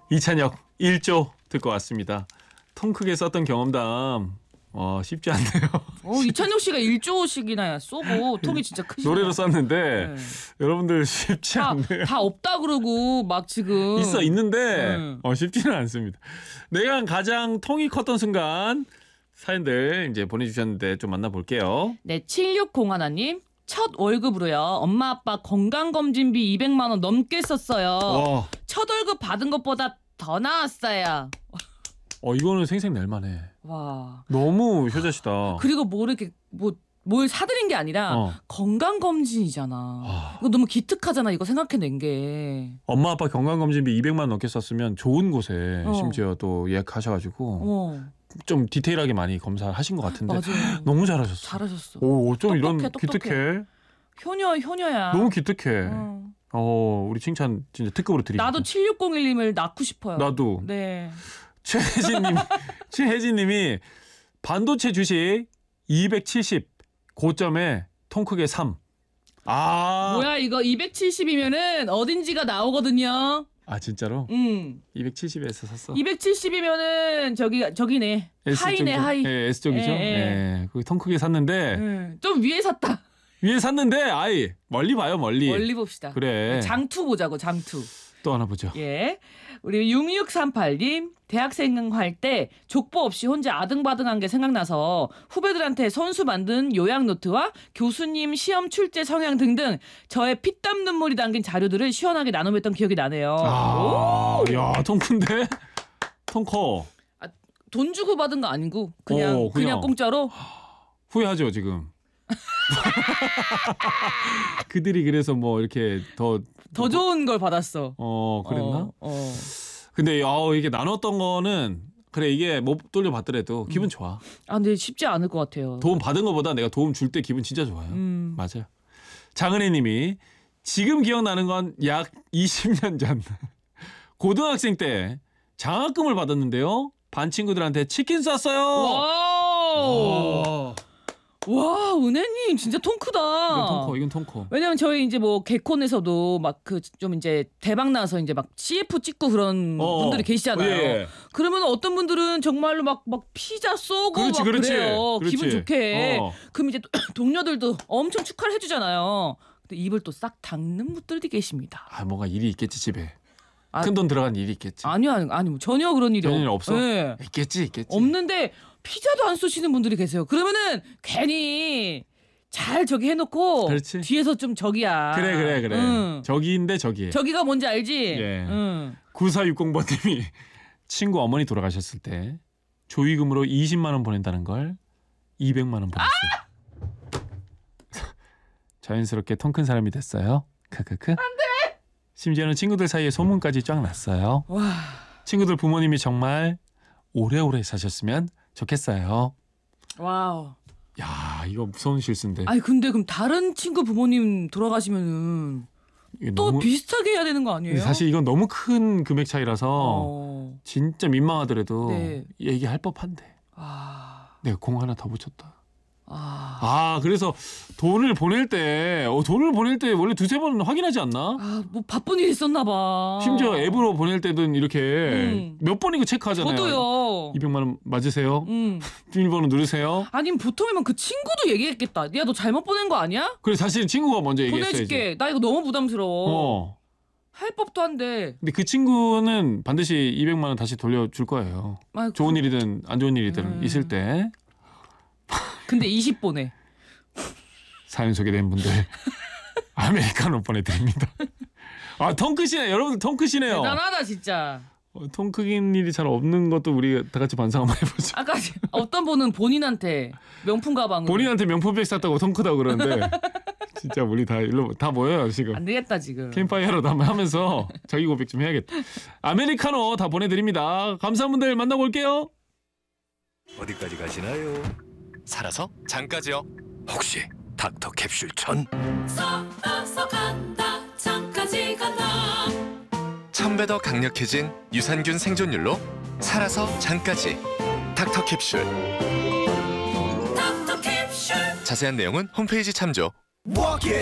이찬혁 1조 듣고 왔습니다. 통 크게 썼던 경험담 쉽지 않네요. 이찬혁 씨가 1조씩이나 쏘고 통이 진짜 크시네요. 노래로 썼는데 네. 여러분들 쉽지 않네요. 다 없다 그러고 막 지금 있는데 쉽지는 않습니다. 내가 가장 통이 컸던 순간 사연들 이제 보내주셨는데 좀 만나볼게요. 네, 7601님. 첫 월급으로요. 엄마 아빠 건강검진비 200만 원 넘게 썼어요. 와. 첫 월급 받은 것보다 더 나왔어요. 이거는 생생 낼만해. 와. 너무 효자시다. 그리고 뭐 이렇게 뭘 사드린 게 아니라 건강검진이잖아. 이거 너무 기특하잖아. 이거 생각해낸 게. 엄마 아빠 건강검진비 200만 원 넘게 썼으면 좋은 곳에 심지어 또 예약하셔가지고 좀 디테일하게 많이 검사하신 것 같은데. 맞아요. 너무 잘하셨어. 잘하셨어. 좀 이런 똑똑해. 기특해. 효녀야. 너무 기특해. 우리 칭찬 진짜 특급으로 드립니다. 나도 7601님을 낳고 싶어요. 나도. 네. 최혜진님이 반도체 주식 270 고점에 통 크게 3. 뭐야 이거 270이면은 어딘지가 나오거든요. 진짜로? 270에서 샀어. 270이면은 저기네. 하이네 하이. 네, S쪽이죠. 네. 거기 통 크게 샀는데 좀 위에 샀다. 위에 샀는데 멀리 봐요, 멀리. 멀리 봅시다. 그래. 장투 보자고, 장투. 또 하나 보죠. 예. 우리 6638님 대학생 할 때 족보 없이 혼자 아등바등한 게 생각나서 후배들한테 선수 만든 요약 노트와 교수님 시험 출제 성향 등등 저의 피땀 눈물이 담긴 자료들을 시원하게 나눔했던 기억이 나네요. 야, 통 큰데? 통 커. 돈 주고 받은 거 아니고 그냥 공짜로? 후회하죠, 지금. 그들이 그래서 뭐 이렇게 더 좋은 걸 받았어. 그랬나? 근데 이게 나눴던 거는 그래 이게 못 돌려받더라도 기분 좋아. 근데 쉽지 않을 것 같아요. 도움 받은 것보다 내가 도움 줄 때 기분 진짜 좋아요. 맞아요. 장은혜님이 지금 기억나는 건 약 20년 전 고등학생 때 장학금을 받았는데요. 반 친구들한테 치킨 쐈어요. 와, 은혜님 진짜 통 크다. 이건 통 커. 왜냐면 저희 이제 뭐 개콘에서도 막 좀 이제 대박 나서 이제 막 CF 찍고 그런 분들이 계시잖아요. 예. 그러면 어떤 분들은 정말로 막 피자 쏘고 그렇지. 그래요. 기분 좋게. 그럼 이제 동료들도 엄청 축하를 해주잖아요. 근데 입을 또 싹 닦는 분들이 계십니다. 뭔가 일이 있겠지 집에. 큰 돈 들어간 일이 있겠지. 아니요, 전혀 그런 일이 없어. 네. 있겠지. 없는데 피자도 안 쏘시는 분들이 계세요. 그러면은 괜히 잘 저기 해놓고 그렇지. 뒤에서 좀 저기야. 그래. 저기인데 저기에. 저기가 뭔지 알지? 예. 9460번님이 친구 어머니 돌아가셨을 때 조의금으로 20만 원 보낸다는 걸 200만 원 보냈어요. 자연스럽게 통 큰 사람이 됐어요. 크크크. 안 돼. 심지어는 친구들 사이에 소문까지 쫙 났어요. 와. 친구들 부모님이 정말 오래오래 사셨으면 좋겠어요. 와우. 야, 이거 무서운 실수인데. 근데 그럼 다른 친구 부모님 돌아가시면은 또 너무 비슷하게 해야 되는 거 아니에요? 사실 이건 너무 큰 금액 차이라서 진짜 민망하더라도 얘기할 법한데. 내가 공 하나 더 붙였다. 그래서 돈을 보낼 때 원래 두세 번 확인하지 않나? 뭐 바쁜 일 있었나 봐. 심지어 앱으로 보낼 때든 이렇게 몇 번이고 체크하잖아요. 저도요. 200만 원 맞으세요? 비밀번호 누르세요? 아니면 보통이면 그 친구도 얘기했겠다. 야, 너 잘못 보낸 거 아니야? 그래 사실 친구가 먼저 얘기했어야지. 보내줄게. 나 이거 너무 부담스러워. 할 법도 한데. 근데 그 친구는 반드시 200만 원 다시 돌려줄 거예요. 좋은 일이든 안 좋은 일이든 있을 때. 근데 20 보내. 사연 소개된 분들 아메리카노 보내드립니다. 통 크시네. 여러분들 통 크시네요. 대단하다 진짜. 통 크긴 일이 잘 없는 것도 우리 다 같이 반성 한번 해보자. 아까 어떤 분은 본인한테 명품 가방을 본인한테 명품백 샀다고 통 크다고 그러는데 진짜 우리 다 일로 다 모여요 지금. 안 되겠다 지금. 캠파이어로도 한번 하면서 자기 고백 좀 해야겠다. 아메리카노 다 보내드립니다. 감사한 분들 만나고 올게요. 어디까지 가시나요? 살아서 장까지요. 혹시 닥터 캡슐 전? 살아서 간다 장까지 간다. 1000배 더 강력해진 유산균 생존율로 살아서 장까지 닥터 캡슐. 닥터 캡슐. 자세한 내용은 홈페이지 참조. Walk it